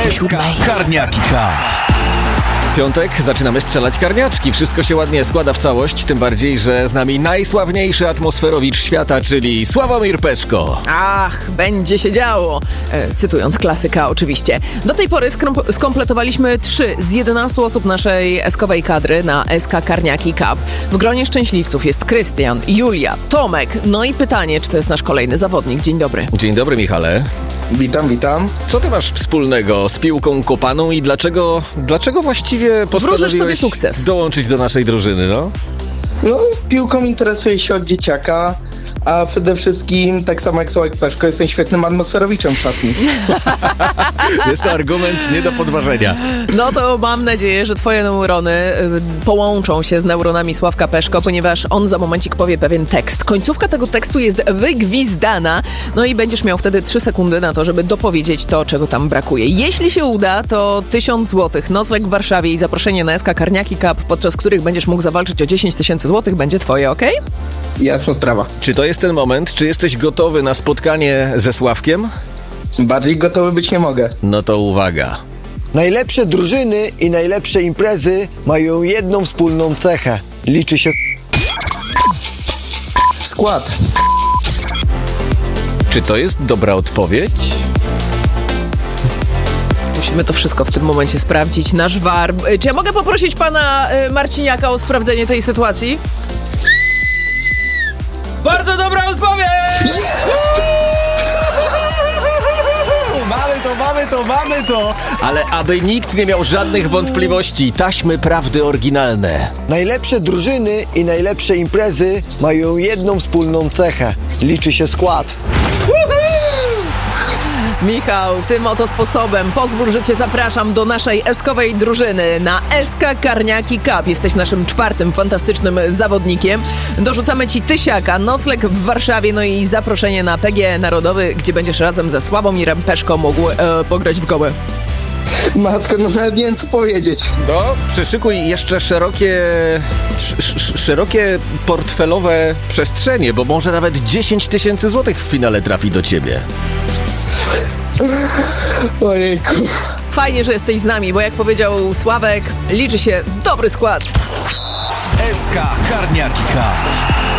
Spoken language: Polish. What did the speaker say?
SK Karniaki Cup. Piątek, zaczynamy strzelać karniaczki. Wszystko się ładnie składa w całość, tym bardziej, że z nami najsławniejszy atmosferowicz świata, czyli Sławomir Peszko. Ach, będzie się działo. Cytując klasyka oczywiście. Do tej pory skompletowaliśmy 3 z 11 osób naszej eskowej kadry na SK Karniaki Cup. W gronie szczęśliwców jest Krystian, Julia, Tomek. No i pytanie, czy to jest nasz kolejny zawodnik. Dzień dobry. Dzień dobry, Michale. Witam. Co ty masz wspólnego z piłką kopaną i dlaczego właściwie postanowiłeś sobie sukces dołączyć do naszej drużyny, no? No, piłką interesuję się od dzieciaka, a przede wszystkim, tak samo jak Sławek Peszko, jestem świetnym atmosferowiczem w szatni. Jest to argument nie do podważenia. No to mam nadzieję, że twoje neurony połączą się z neuronami Sławka Peszko, ponieważ on za momencik powie pewien tekst. Końcówka tego tekstu jest wygwizdana, no i będziesz miał wtedy 3 sekundy na to, żeby dopowiedzieć to, czego tam brakuje. Jeśli się uda, to 1000 zł, nocleg w Warszawie i zaproszenie na SK Karniaki Cup, podczas których będziesz mógł zawalczyć o 10 000 złotych, będzie twoje, okej? Jasna sprawa. Czy to jest ten moment? Czy jesteś gotowy na spotkanie ze Sławkiem? Bardziej gotowy być nie mogę. No to uwaga. Najlepsze drużyny i najlepsze imprezy mają jedną wspólną cechę. Liczy się Skład. Czy to jest dobra odpowiedź? Musimy to wszystko w tym momencie sprawdzić. Nasz VAR. Czy ja mogę poprosić pana Marciniaka o sprawdzenie tej sytuacji? Bardzo dobra odpowiedź! Mamy to! Ale aby nikt nie miał żadnych wątpliwości, taśmy prawdy oryginalne. najlepsze drużyny i najlepsze imprezy mają jedną wspólną cechę. Liczy się skład. Michał, tym oto sposobem pozwól, że cię zapraszam do naszej eskowej drużyny na SK Karniaki Cup. Jesteś naszym 4. fantastycznym zawodnikiem. Dorzucamy ci 1000, nocleg w Warszawie, no i zaproszenie na PG Narodowy, gdzie będziesz razem ze Sławomirem Peszko mógł pograć w gołę. Matko, no nawet nie wiem co powiedzieć. No, przyszykuj jeszcze szerokie portfelowe przestrzenie, bo może nawet 10 000 złotych w finale trafi do ciebie. Ojejku. Fajnie, że jesteś z nami, bo jak powiedział Sławek, liczy się dobry skład. SK Karniaki Cup.